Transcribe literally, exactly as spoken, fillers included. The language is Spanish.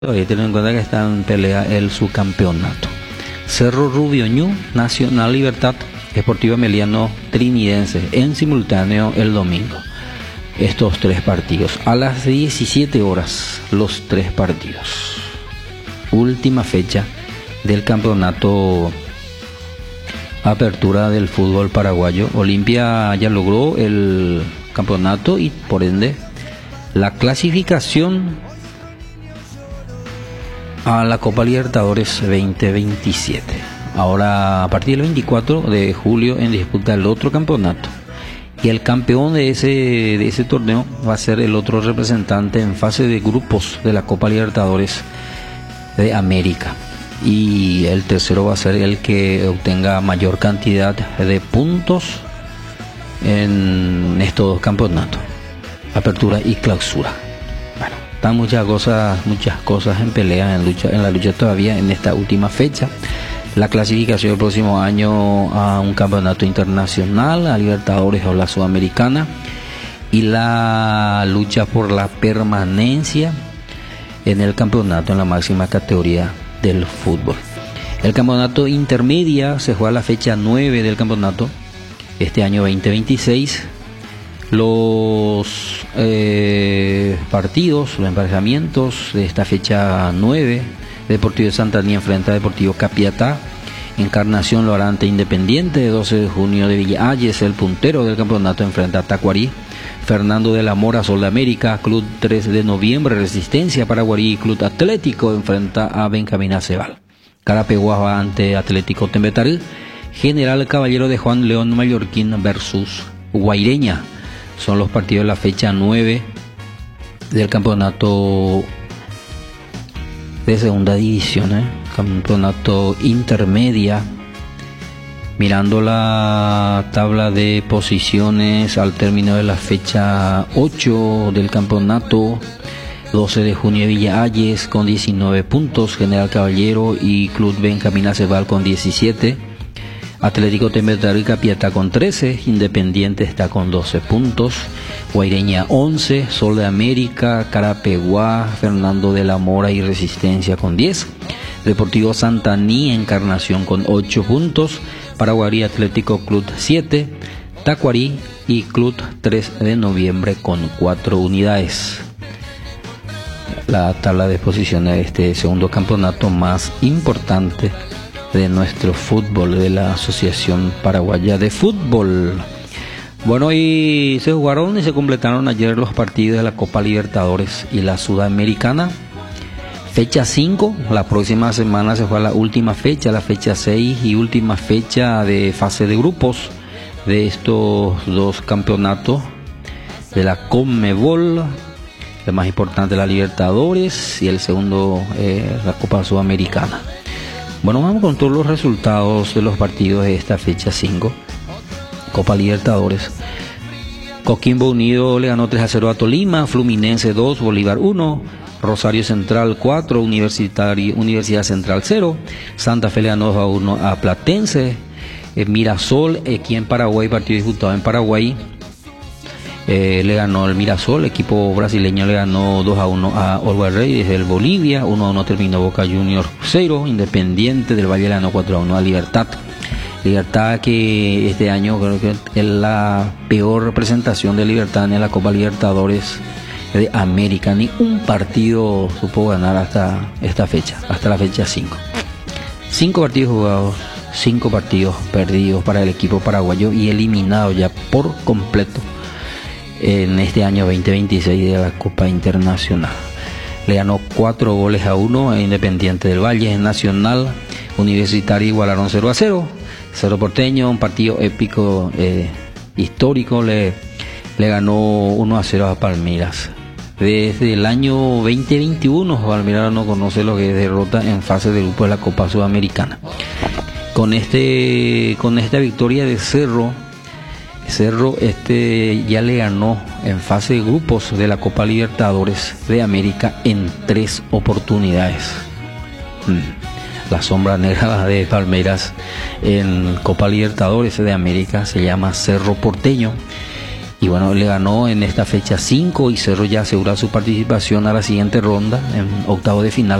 Hay que tener en cuenta que está en pelea el subcampeonato. Cerro Rubio Ñu, Nacional Libertad, Sportivo Emiliano Trinidense, en simultáneo el domingo. Estos tres partidos. A las diecisiete horas, los tres partidos. Última fecha del campeonato Apertura del fútbol paraguayo. Olimpia ya logró el campeonato y por ende la clasificación a la Copa Libertadores veinte veintisiete. Ahora, a partir del veinticuatro de julio, en disputa el otro campeonato. Y el campeón de ese, de ese torneo va a ser el otro representante en fase de grupos de la Copa Libertadores de América. Y el tercero va a ser el que obtenga mayor cantidad de puntos en estos dos campeonatos, Apertura y Clausura. Bueno, están muchas cosas, muchas cosas en pelea, en lucha, en la lucha todavía en esta última fecha. La clasificación del próximo año a un campeonato internacional, a Libertadores o la Sudamericana, y la lucha por la permanencia en el campeonato en la máxima categoría del fútbol. El campeonato intermedia se juega a la fecha nueve del campeonato este año veinte veintiséis. Los eh, partidos, los emparejamientos de esta fecha nueve: Deportivo de Santaní enfrenta a Deportivo Capiatá. Encarnación lo hará ante Independiente. De doce de junio de Villa Ayes, el puntero del campeonato, enfrenta a Tacuarí. Fernando de la Mora, Sol de América. Club tres de noviembre, Resistencia Paraguarí. Club Atlético enfrenta a Benjamín Aceval. Carapeguá va ante Atlético Tembetarí. General Caballero de Juan León Mallorquín versus Guaireña. Son los partidos de la fecha nueve del campeonato de segunda división, ¿eh? Campeonato intermedia. Mirando la tabla de posiciones al término de la fecha ocho del campeonato, doce de junio Villa Ayes con diecinueve puntos, General Caballero y Club Benjamín Aceval con diecisiete, Atlético Tembetarí y Capiatá con trece, Independiente está con doce puntos, Guaireña once, Sol de América, Carapeguá, Fernando de la Mora y Resistencia con diez, Deportivo Santaní, Encarnación con ocho puntos, Paraguarí Atlético Club siete, Tacuarí y Club tres de noviembre con cuatro unidades. La tabla de posiciones de este segundo campeonato más importante de nuestro fútbol, de la Asociación Paraguaya de Fútbol. Bueno, y se jugaron y se completaron ayer los partidos de la Copa Libertadores y la Sudamericana. Fecha cinco, la próxima semana se juega la última fecha, la fecha seis y última fecha de fase de grupos de estos dos campeonatos de la Conmebol, el más importante la Libertadores y el segundo eh, la Copa Sudamericana. Bueno, vamos con todos los resultados de los partidos de esta fecha cinco, Copa Libertadores. Coquimbo Unido le ganó tres a cero a Tolima, Fluminense dos, Bolívar uno, Rosario Central cuatro, Universitario, Universidad Central cero, Santa Fe le ganó dos a uno a Platense, eh, Mirasol, aquí en Paraguay, partido disputado en Paraguay, eh, le ganó el Mirasol, equipo brasileño le ganó dos a uno a Always Ready desde el Bolivia, uno a uno terminó Boca Juniors cero, Independiente del Valle le ganó cuatro a uno a Libertad. Libertad que este año creo que es la peor representación de Libertad en la Copa Libertadores de América. Ni un partido supo ganar hasta esta fecha, hasta la fecha cinco. Cinco partidos jugados, cinco partidos perdidos para el equipo paraguayo y eliminado ya por completo en este año veinte veintiséis de la Copa Internacional. Le ganó cuatro goles a uno a Independiente del Valle. Nacional, Universitario igualaron cero a cero. Cerro Porteño, un partido épico, eh, histórico, le, le ganó uno a cero a Palmeiras. Desde el año veinte veintiuno, Palmeiras no conoce lo que es derrota en fase de grupo de la Copa Sudamericana. Con este, con esta victoria de Cerro, Cerro este ya le ganó en fase de grupos de la Copa Libertadores de América en tres oportunidades. Hmm. La sombra negra de Palmeiras en Copa Libertadores de América se llama Cerro Porteño Y bueno, le ganó en esta fecha cinco y Cerro ya asegura su participación a la siguiente ronda, en octavo de final.